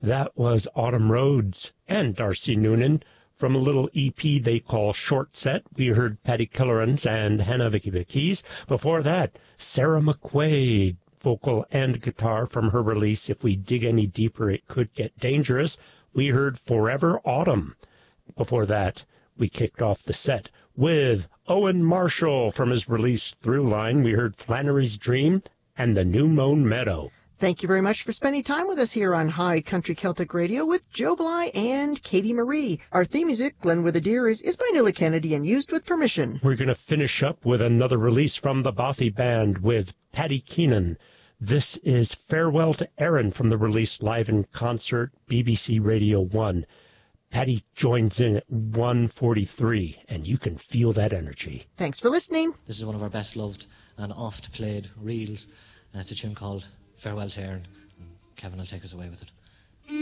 That was Autumn Rhodes and Darcy Noonan. From a little EP they call Short Set, we heard Paddy Killerans and Hannah Vicky Keys. Before that, Sarah McQuaid, vocal and guitar from her release If We Dig Any Deeper It Could Get Dangerous. We heard Forever Autumn. Before that, we kicked off the set with Owen Marshall from his release Throughline. We heard Flannery's Dream and The New Mown Meadow. Thank you very much for spending time with us here on High Country Celtic Radio with Joe Bly and Katie Marie. Our theme music, Glen with a Deer, is by Nilla Kennedy and used with permission. We're going to finish up with another release from the Bothy Band with Paddy Keenan. This is Farewell to Erin from the release Live in Concert, BBC Radio 1. Paddy joins in at 1:43, and you can feel that energy. Thanks for listening. This is one of our best loved and oft played reels. It's a tune called Farewell to Erin. Kevin will take us away with it.